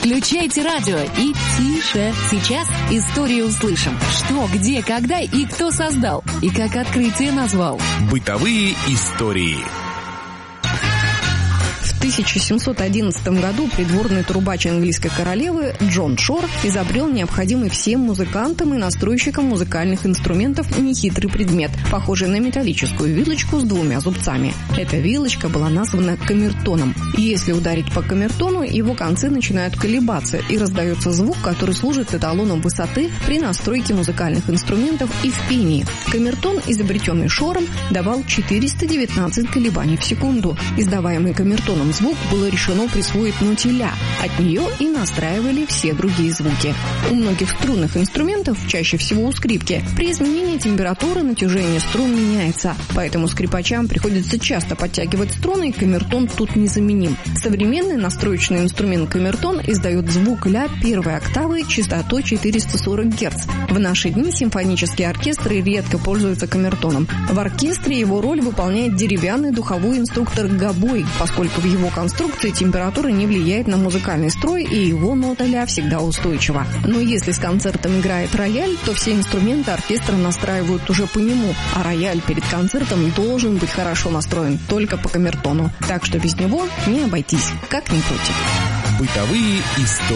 Включайте радио и тише. Сейчас историю услышим. Что, где, когда и кто создал. И как открытие назвал. Бытовые истории. В 1711 году придворный трубач английской королевы Джон Шор изобрел необходимый всем музыкантам и настройщикам музыкальных инструментов нехитрый предмет, похожий на металлическую вилочку с двумя зубцами. Эта вилочка была названа камертоном. И если ударить по камертону, его концы начинают колебаться, и раздается звук, который служит эталоном высоты при настройке музыкальных инструментов и в пении. Камертон, изобретенный Шором, давал 419 колебаний в секунду. Издаваемый камертоном звук было решено присвоить ноте ля. От нее и настраивали все другие звуки. У многих струнных инструментов, чаще всего у скрипки, при изменении температуры натяжение струн меняется. Поэтому скрипачам приходится часто подтягивать струны, и камертон тут незаменим. Современный настроечный инструмент камертон издает звук ля первой октавы частотой 440 Гц. В наши дни симфонические оркестры редко пользуются камертоном. В оркестре его роль выполняет деревянный духовой инструктор гобой, поскольку в его конструкции температура не влияет на музыкальный строй, и его нота ля всегда устойчива. Но если с концертом играет рояль, то все инструменты оркестра настраивают уже по нему, а рояль перед концертом должен быть хорошо настроен только по камертону. Так что без него не обойтись, как ни крути. Бытовые истории.